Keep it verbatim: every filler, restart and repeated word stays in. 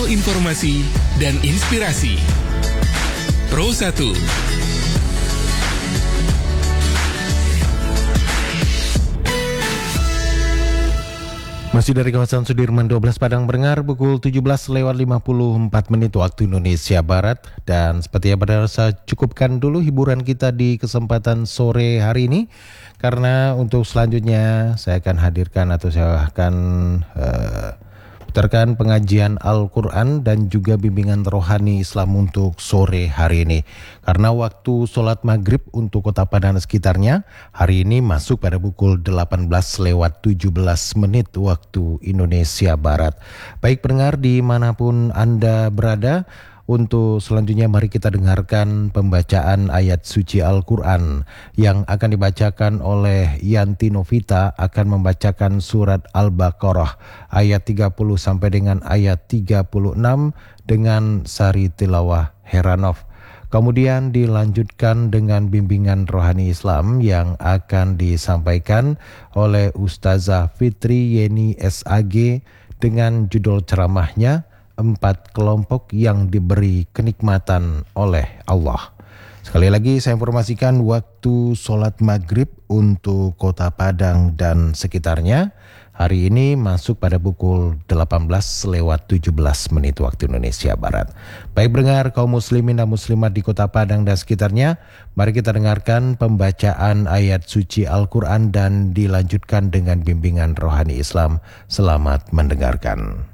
Portal informasi dan inspirasi. Pro satu. Masih dari kawasan Sudirman dua belas Padang Brengar, pukul tujuh belas lewat lima puluh empat menit waktu Indonesia Barat. Dan seperti yang pada saya cukupkan dulu hiburan kita di kesempatan sore hari ini. Karena untuk selanjutnya saya akan hadirkan atau saya akan uh, putarkan pengajian Al-Quran dan juga bimbingan rohani Islam untuk sore hari ini. Karena waktu sholat maghrib untuk Kota Padang dan sekitarnya hari ini masuk pada pukul delapan belas lewat tujuh belas menit waktu Indonesia Barat. Baik pendengar dimanapun Anda berada, untuk selanjutnya mari kita dengarkan pembacaan ayat suci Al-Quran yang akan dibacakan oleh Yanti Novita, akan membacakan surat Al-Baqarah ayat tiga puluh sampai dengan ayat tiga puluh enam dengan sari tilawah Heranov. Kemudian dilanjutkan dengan bimbingan rohani Islam yang akan disampaikan oleh Ustazah Fitri Yeni S A G dengan judul ceramahnya Empat kelompok yang diberi kenikmatan oleh Allah. Sekali lagi saya informasikan waktu sholat maghrib untuk Kota Padang dan sekitarnya hari ini masuk pada pukul delapan belas lewat tujuh belas menit waktu Indonesia Barat. Baik pendengar kaum muslimin dan muslimat di Kota Padang dan sekitarnya, mari kita dengarkan pembacaan ayat suci Al-Quran dan dilanjutkan dengan bimbingan rohani Islam. Selamat mendengarkan.